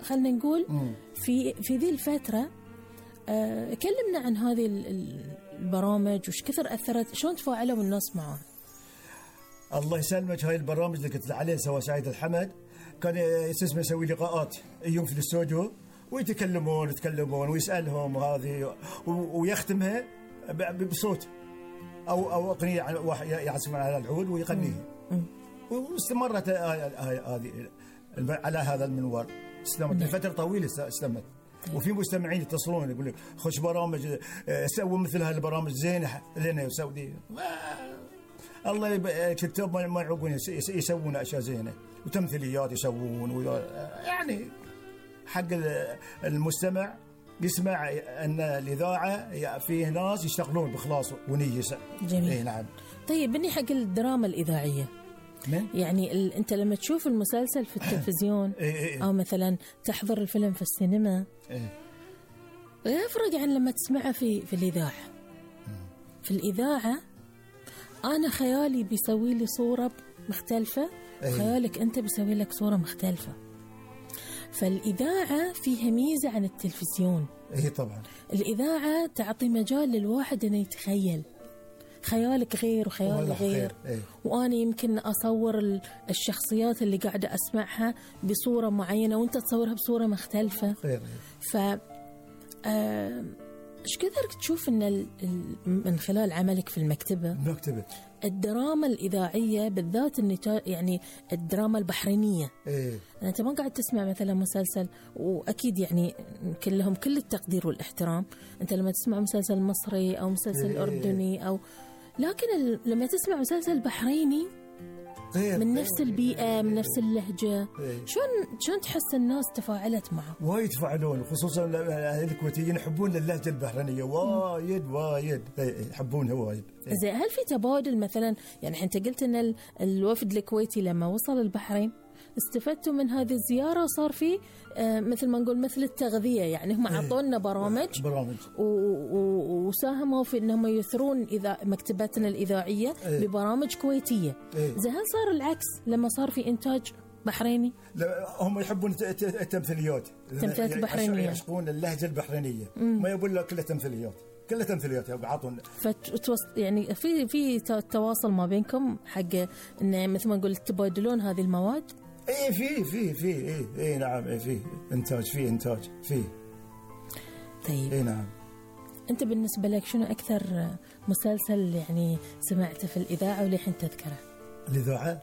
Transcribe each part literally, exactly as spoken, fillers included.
خلنا نقول مم. في في ذي الفترة آه كلمنا عن هذه البرامج وش كثر أثرت، شلون تفاعلوا الناس معها؟ الله يسلمك، هاي البرامج اللي قلت عليها سوا سعيد الحمد كان اسمه يسوي لقاءات يوم في الاستوديو ويتكلمون يتكلمون ويسألهم وهذه ويختمها بصوت أو أو أغنية يعزفون على العود ويغنيها، واستمرت هذه على هذا المنوال، استمرت لفترة طويلة استمرت. وفي مستمعين يتصلون يقول لك خش برامج سووا مثل هالبرامج زينة لنا وسعودية، الله كتاب ما يعقون يسوون أشياء زينة وتمثيليات يسوون، يعني حق المستمع يسمع أن الإذاعة فيه ناس يشتغلون بإخلاص ونية. جميل. إيه نعم. طيب بني حق الدراما الإذاعية من؟ يعني ال... أنت لما تشوف المسلسل في التلفزيون إيه إيه. أو مثلا تحضر الفيلم في السينما إيه. يفرق عن لما تسمعه في في الإذاعة. في الإذاعة أنا خيالي بيسوي لي صورة مختلفة، إيه. وخيالك أنت بيسوي لك صورة مختلفة. فالإذاعة فيها ميزة عن التلفزيون. إيه طبعا. الإذاعة تعطي مجال للواحد أنه يتخيل، خيالك غير وخيالي غير. إيه. وأنا يمكن أصور الشخصيات اللي قاعدة أسمعها بصورة معينة وأنت تصورها بصورة مختلفة. غير. ف آه... إيش كثر تشوف إن من خلال عملك في المكتبة مكتبة الدراما الإذاعية بالذات النتاج، يعني الدراما البحرينية. إيه. أنت ما قاعد تسمع مثلا مسلسل، وأكيد يعني كلهم كل التقدير والاحترام، أنت لما تسمع مسلسل مصري أو مسلسل إيه. أردني أو لكن لما تسمع مسلسل بحريني غير. من نفس البيئة من نفس اللهجة، إيه. شلون شلون تحس الناس تفاعلت معه؟ وايد يتفاعلون، خصوصا الكويتيين يحبون اللهجة البحرينية وايد وايد يحبونها وايد. زين، هل في تبادل مثلا؟ يعني أنت قلت إن الوفد الكويتي لما وصل البحرين استفدتوا من هذه الزيارة وصار في آه مثل ما نقول مثل التغذية، يعني هم عطونا برامج برامج وساهموا في إنهم يثرون إذا مكتبتنا الإذاعية ايه. ببرامج كويتية. ايه. زين، هل صار العكس لما صار في إنتاج بحريني؟ لا، هم يحبون التمثيليات التمثيليات البحرينية، يعشقون اللهجة البحرينية. مم. ما يقول لك كلها تمثيليات كلها تمثيليات بعطون. فتوص يعني في في تواصل ما بينكم حق إن مثل ما نقول تبادلون هذه المواد. ايه في في في ايه ايه نعم، ايه في انتاج في انتاج في. طيب ايه نعم. انت بالنسبه لك شنو اكثر مسلسل يعني سمعته في الاذاعه ولحين تذكره؟ الاذاعه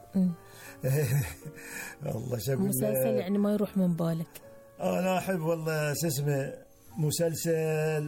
والله شو مسلسل يعني ما يروح من بالك؟ انا احب والله شو اسمه مسلسل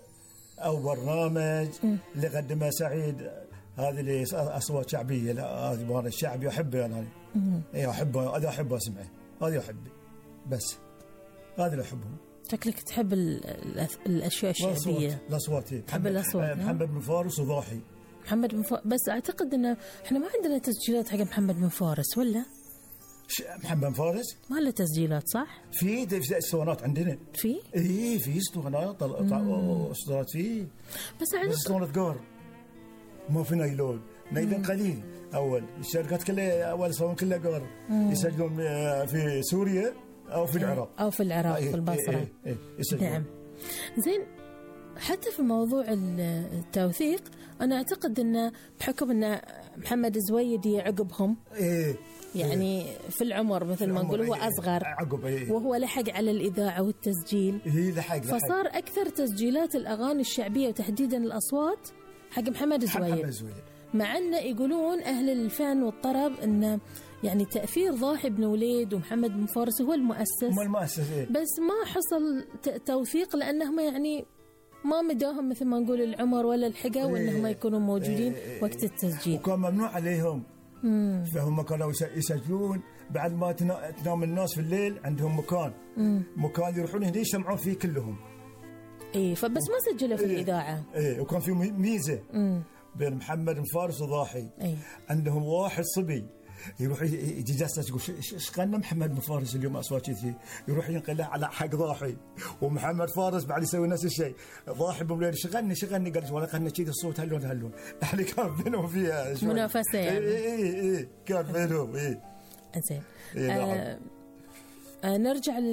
او برنامج م. اللي قدمه سعيد، هذه اللي اصوات شعبيه، لا هذه مال الشعبي احبه انا. اي احبه، هذا احب اسمعه، هذا احبه بس، هذا اللي احبهم. شكلك تحب الاشياء الشعبيه، الاصوات. تحب الاصوات. محمد بن فارس وضاحي. محمد بن فارس، بس اعتقد ان احنا ما عندنا تسجيلات حق محمد بن فارس ولا؟ محمد بن فارس ما له تسجيلات صح؟ في اسطوانات عندنا. في اي في اسطوانات اسطوانات في، بس عندنا اسطوانات قار ما في نايلون، نايلون قليل. اول الشركات كلها اول يسوون كلها قار، يسجلون في سوريا او في العراق او في العراق في البصره. ايه ايه ايه نعم. زين، حتى في موضوع التوثيق انا اعتقد انه بحكم ان محمد الزويدي عقبهم ايه يعني في العمر مثل ما نقول هو اصغر عقب ايه وهو لحق على الاذاعه والتسجيل. ايه لحق لحق فصار اكثر تسجيلات الاغاني الشعبيه وتحديدا الاصوات حق محمد الزويدي، مع انه يقولون اهل الفن والطرب انه يعني تأثير ضاحي بن وليد ومحمد بن فارس هو المؤسس، هم المؤسس إيه؟ بس ما حصل توثيق لأنهم يعني ما مداهم مثل ما نقول العمر ولا الحقة وأنهم يكونوا موجودين إيه وقت التسجيل، وكان ممنوع عليهم. مم. فهم كانوا يسجلون بعد ما تنام الناس في الليل عندهم مكان مم. مكان يروحون هنا يسمعون فيه كلهم. إيه، فبس ما سجلوا في إيه الإذاعة. إيه، وكان في ميزة مم. بين محمد بن فارس وضاحي. إيه. عندهم واحد صبي يروح يجي جالس يقول ايش غنى محمد بن فارس اليوم اصوات كذي، يروح ينقلها على حق ضاحي، ومحمد فارس بعد يسوي نفس الشيء. ضاحي بن وليد ايش غنى ايش غنى قال ولا غنى كذي الصوت هاللون هاللون. يعني كان بينهم فيها منافسه يعني. اي اي اي كان بينهم. اي زين. آه آه نرجع